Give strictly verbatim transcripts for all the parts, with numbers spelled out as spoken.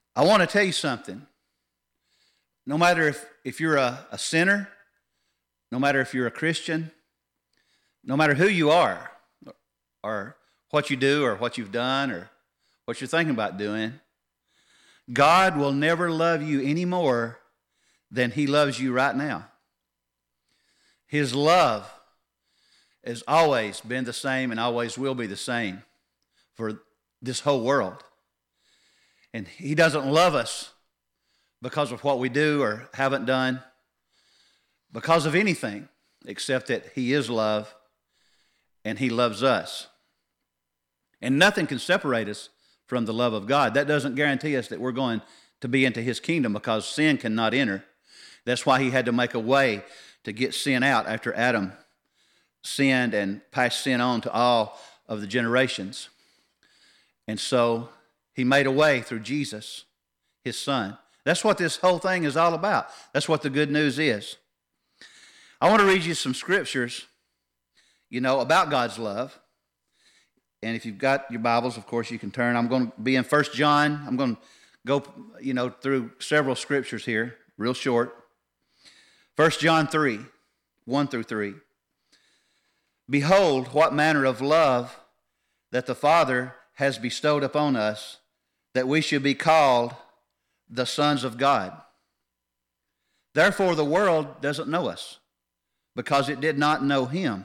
I want to tell you something. No matter if, if you're a, a sinner, no matter if you're a Christian, no matter who you are, or what you do, or what you've done, or what you're thinking about doing, God will never love you any more than He loves you right now. His love has always been the same and always will be the same for this whole world. And He doesn't love us because of what we do or haven't done, because of anything, except that He is love and He loves us. And nothing can separate us from the love of God. That doesn't guarantee us that we're going to be into His kingdom, because sin cannot enter. That's why He had to make a way to get sin out after Adam sinned and passed sin on to all of the generations. And so He made a way through Jesus, His Son. That's what this whole thing is all about. That's what the good news is. I want to read you some scriptures, you know, about God's love. And if you've got your Bibles, of course, you can turn. I'm going to be in First John. I'm going to go, you know, through several scriptures here, real short. First John three, one through three. Behold, what manner of love that the Father has bestowed upon us, that we should be called the sons of God. Therefore the world doesn't know us, because it did not know Him.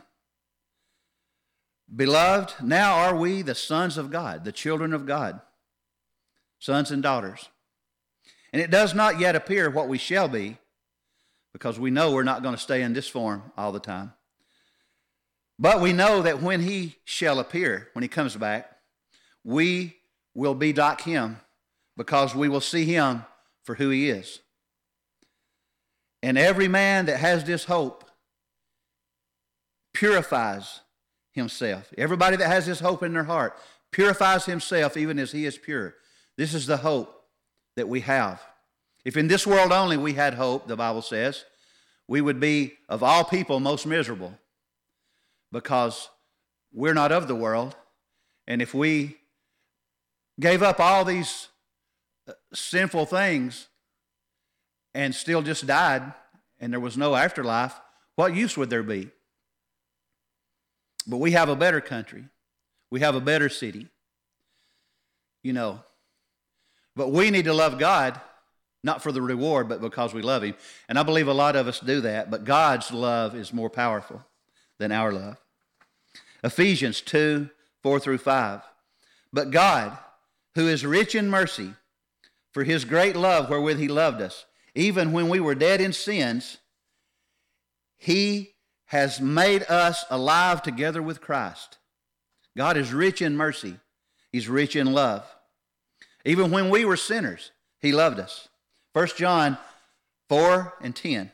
Beloved, now are we the sons of God, the children of God, sons and daughters. And it does not yet appear what we shall be, because we know we're not going to stay in this form all the time. But we know that when He shall appear, when He comes back, we will be like Him, because we will see Him for who He is. And every man that has this hope purifies himself. Everybody that has this hope in their heart purifies himself even as he is pure. This is the hope that we have. If in this world only we had hope, the Bible says, we would be of all people most miserable, because we're not of the world. And if we gave up all these sinful things and still just died and there was no afterlife, what use would there be? But we have a better country. We have a better city. You know. But we need to love God, not for the reward, but because we love Him. And I believe a lot of us do that, but God's love is more powerful than our love. Ephesians two, four through five. But God, who is rich in mercy, for His great love wherewith He loved us, even when we were dead in sins, He has made us alive together with Christ. God is rich in mercy. He's rich in love. Even when we were sinners, He loved us. First John four and ten.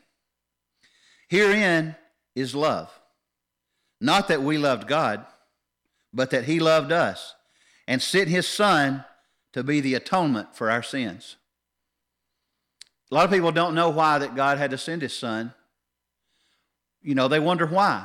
Herein is love. Not that we loved God, but that He loved us and sent His Son to be the atonement for our sins. A lot of people don't know why that God had to send His Son. You know, they wonder why.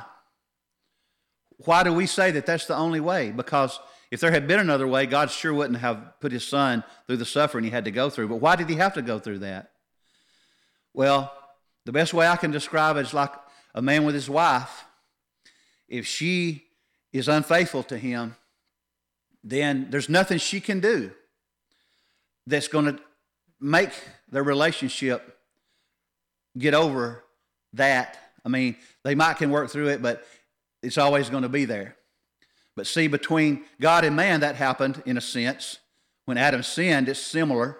Why do we say that that's the only way? Because if there had been another way, God sure wouldn't have put His Son through the suffering He had to go through. But why did He have to go through that? Well, the best way I can describe it is like a man with his wife. If she is unfaithful to him, then there's nothing she can do that's going to make their relationship get over that. I mean, they might can work through it, but it's always going to be there. But see, between God and man, that happened in a sense. When Adam sinned, it's similar.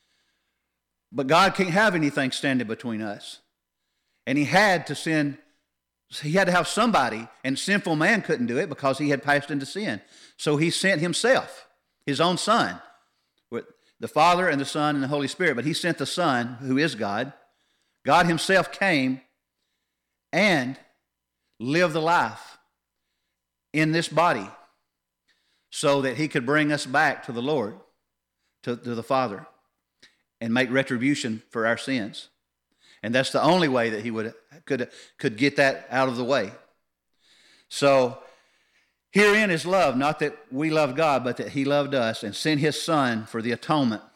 But God can't have anything standing between us. And He had to send, He had to have somebody, and sinful man couldn't do it because he had passed into sin. So He sent Himself, His own Son, with the Father and the Son and the Holy Spirit. But He sent the Son, who is God. God Himself came and lived the life in this body so that He could bring us back to the Lord, to, to the Father, and make retribution for our sins. And that's the only way that He would could, could get that out of the way. So herein is love, not that we love God, but that He loved us and sent His Son for the atonement